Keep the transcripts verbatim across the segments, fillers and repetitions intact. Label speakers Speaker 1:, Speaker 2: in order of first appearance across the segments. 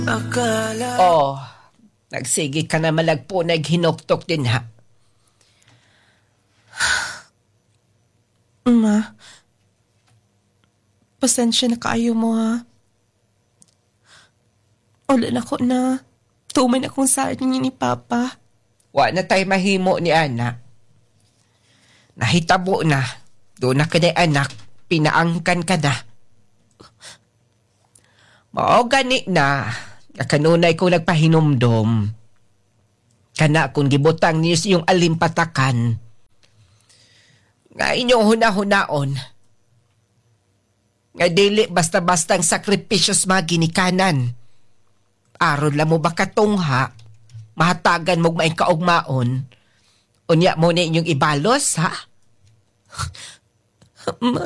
Speaker 1: Akala...
Speaker 2: Oh, nagsigi ka na malagpo, naghinoktok din ha.
Speaker 1: Ma, pasensya na kaayo mo ha. Ulan ako na. Tuman akong saan niya ni Papa.
Speaker 2: Wa na tayo mahimo ni Ana. Nahitabo na. Doon na ka na anak. Pinaangkan ka na. Mao gani na. Kanunay ko nagpahinumdom. Kana kung gibutang niyo yung alimpatakan. Nga inyong huna-hunaon. Nga dili basta-bastang sakripisyos mga ginikanan. Aron lang mo ba katungha, mahatagan mong maing kaugmaon, unya mo na inyong ibalos, ha?
Speaker 1: Ma.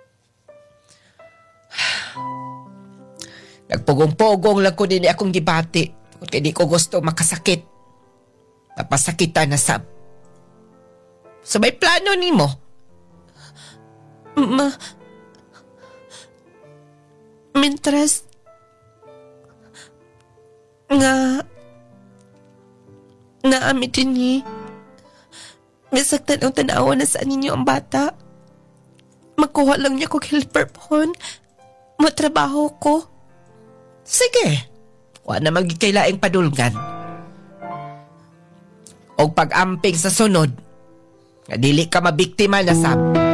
Speaker 2: Nagpugong-pugong lang ko din akong gibati, kaya di ko gusto makasakit. Napasakitan na sab. So may plano ni mo?
Speaker 1: Ma. Mintras nga naamitin ni misaktan ang tanawa na sa ninyo ang bata. Magkuha lang niya ko helper pohon. Matrabaho ko.
Speaker 2: Sige. Wa na magkailaing padulgan. O pag-amping sa sunod, nga dili ka mabiktima na sab.